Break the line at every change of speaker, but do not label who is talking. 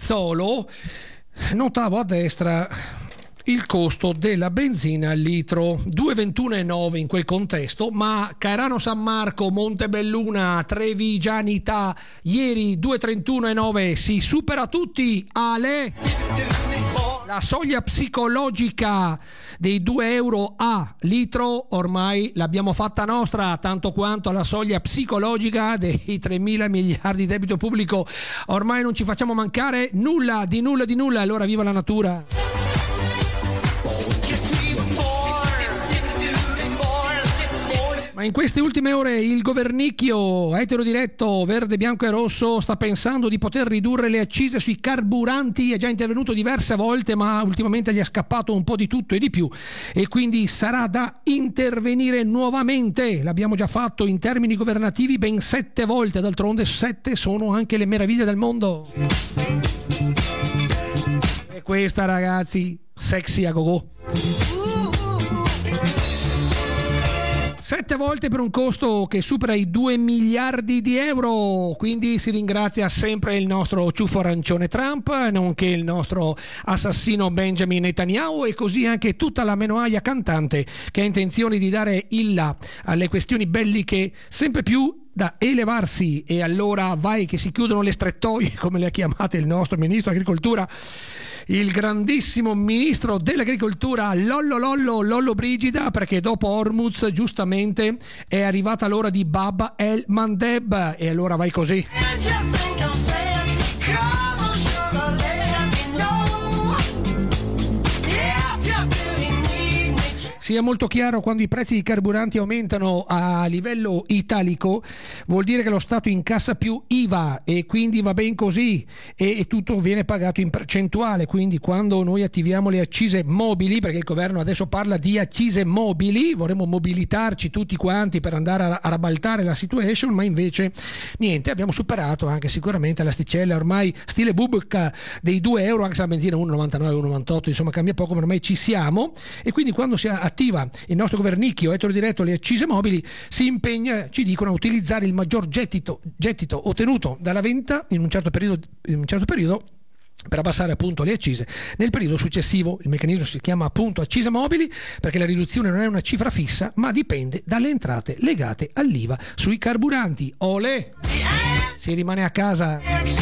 Rizzolo, notavo a destra il costo della benzina al litro, 2,21,9 in quel contesto, ma Cairano San Marco, Montebelluna, Trevigianità, ieri 2,31,9, si supera tutti la soglia psicologica dei 2 euro a litro, ormai l'abbiamo fatta nostra, tanto quanto la soglia psicologica dei 3.000 miliardi di debito pubblico. Ormai non ci facciamo mancare nulla, allora viva la natura. Ma in queste ultime ore il governicchio eterodiretto verde, bianco e rosso sta pensando di poter ridurre le accise sui carburanti. È già intervenuto diverse volte, ma ultimamente gli è scappato un po' di tutto e di più, e quindi sarà da intervenire nuovamente. L'abbiamo già fatto in termini governativi ben 7 volte, d'altronde 7 sono anche le meraviglie del mondo. E questa, ragazzi, sexy a go-go. 7 volte per un costo che supera i 2 miliardi di euro, quindi si ringrazia sempre il nostro ciuffo arancione Trump, nonché il nostro assassino Benjamin Netanyahu, e così anche tutta la menoaia cantante che ha intenzione di dare il là alle questioni belliche sempre più da elevarsi. E allora vai che si chiudono le strettoie, come le ha chiamate il nostro ministro dell'agricoltura, il grandissimo ministro dell'agricoltura Lollo Brigida, perché dopo Hormuz giustamente è arrivata l'ora di Bab el Mandeb, e allora vai così. Sia molto chiaro, quando i prezzi dei carburanti aumentano a livello italico vuol dire che lo Stato incassa più IVA, e quindi va ben così, e tutto viene pagato in percentuale. Quindi quando noi attiviamo le accise mobili, perché il governo adesso parla di accise mobili, vorremmo mobilitarci tutti quanti per andare a rabaltare la situation, ma invece niente, abbiamo superato anche sicuramente l'asticella ormai stile Bubka dei 2 euro, anche se la benzina 1,99, 1,98, insomma cambia poco, ma ormai ci siamo. E quindi quando si attiva il nostro governicchio eterodiretto le accise mobili, si impegna, ci dicono, a utilizzare il maggior gettito ottenuto dalla vendita in un certo periodo per abbassare appunto le accise nel periodo successivo. Il meccanismo si chiama appunto accise mobili, perché la riduzione non è una cifra fissa, ma dipende dalle entrate legate all'IVA sui carburanti. Olè! Si rimane a casa.